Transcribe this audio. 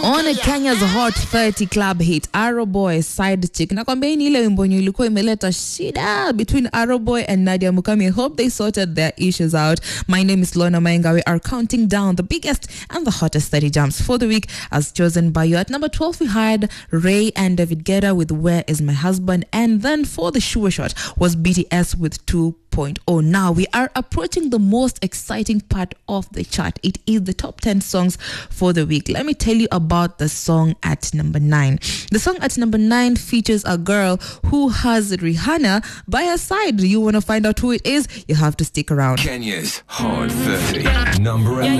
On Kenya's Hot 30 club hit, Arrow Boy Side Chick. Nakwambia ni ile wimbo ilikuwa imeleta shida between Arrow Boy and Nadia Mukami. I hope they sorted their issues out. My name is Lona Mayenga. We are counting down the biggest and the hottest 30 jumps for the week as chosen by you. At number 12, we had Ray and David Guetta with Where Is My Husband? And then for the sure shot was BTS with 2.0. Now we are approaching the most exciting part of the chart. It is the top 10 songs for the week. Let me tell you about the song at number 9. The song at number 9 features a girl who has Rihanna by her side. You want to find out who it is? You have to stick around. Kenya's Hot 30, number 11.